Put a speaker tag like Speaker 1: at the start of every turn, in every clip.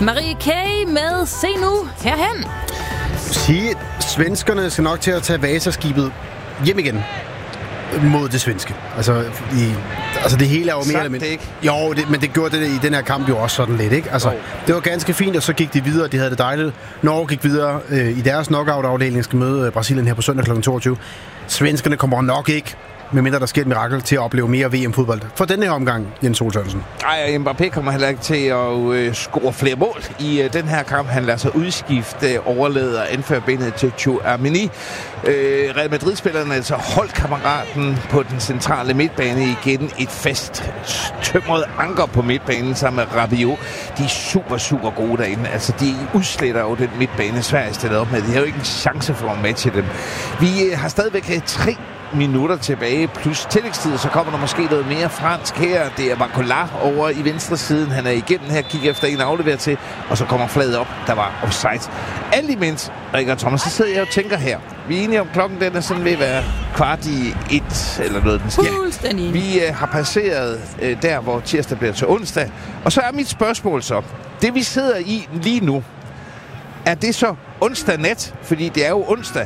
Speaker 1: Marie K. med Se Nu herhen.
Speaker 2: Sige, svenskerne skal nok til at tage Vasaskibet hjem igen mod det svenske. Altså det hele er jo mere eller mindre. Jo, men det gjorde det i den her kamp jo også sådan lidt, ikke? Altså, det var ganske fint, og så gik de videre. De havde det dejligt. Norge gik videre i deres knockout-afdeling, skal møde Brasilien her på søndag kl. 22. Svenskerne kommer nok ikke, medmindre der sker et mirakel, til at opleve mere VM-fodbold for denne her omgang, Jens Sol Sørensen.
Speaker 3: Nej, Mbappé kommer heller ikke til at score flere mål i den her kamp. Han lader sig udskifte, overlader anførerbenet til Tchouaméni. Real Madrid-spillerne, altså holdkammeraten på den centrale midtbane, igen et fast tømret anker på midtbanen sammen med Rabiot. De er super, super gode derinde. Altså, de udsletter jo den midtbane, Sverige stiller op med. De har jo ikke en chance for at matche dem. Vi har stadigvæk 3 minutter tilbage, plus tillægstid, så kommer der måske noget mere fransk her. Det er Barcola over i venstre siden. Han er igennem her, kigger efter en afleverer til, og så kommer flaget op. Der var offside. Alt imens, Rikard Thomas, så sidder jeg og tænker her. Vi er enige om, klokken den er sådan ved at være 1:15 eller noget.
Speaker 1: Fuldstændig.
Speaker 3: Vi har passeret der, hvor tirsdag bliver til onsdag. Og så er mit spørgsmål så, det vi sidder i lige nu, er det så onsdag nat? Fordi det er jo onsdag.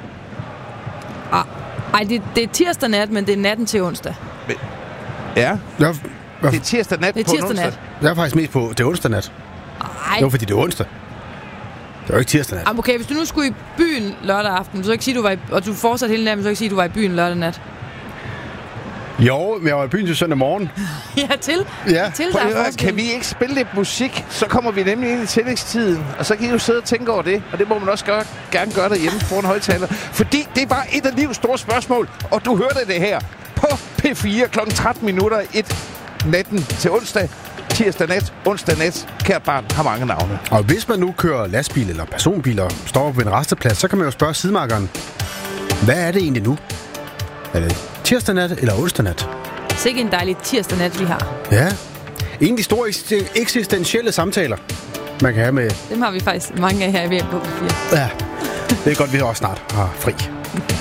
Speaker 1: Ej, det er tirsdag nat, men det er natten til onsdag.
Speaker 3: Ja. Det er tirsdag nat på onsdag. Nat.
Speaker 2: Jeg er faktisk mest på, det er onsdag nat.
Speaker 1: Ej.
Speaker 2: Det var fordi, det er onsdag. Det er jo ikke tirsdag nat.
Speaker 1: Okay, hvis du nu skulle i byen lørdag aften, så ikke sige, du var og du fortsat hele natten, så ikke sige, du var i byen lørdag nat.
Speaker 2: Jo, men jeg var i byen til søndag morgen.
Speaker 1: Til der
Speaker 3: kan vi ikke spille lidt musik? Så kommer vi nemlig ind i tillægstiden, og så kan I jo sidde og tænke over det, og det må man også gerne gøre derhjemme foran højtaler. Fordi det var et af livs store spørgsmål, og du hørte det her på P4 kl. 13:01 natten til onsdag. Tirsdag nat, onsdag nat. Kært barn har mange navne.
Speaker 2: Og hvis man nu kører lastbil eller personbil og står på en resteplads, så kan man jo spørge sidemarkeren, hvad er det egentlig nu? Er det tirsdag nat eller onsdag nat?
Speaker 1: Sikke en dejlig tirsdag nat, vi har.
Speaker 2: Ja. En af de store eksistentielle samtaler, man kan have med...
Speaker 1: Dem har vi faktisk mange af her i VM på P4.
Speaker 2: Ja, det er godt, vi også snart har fri.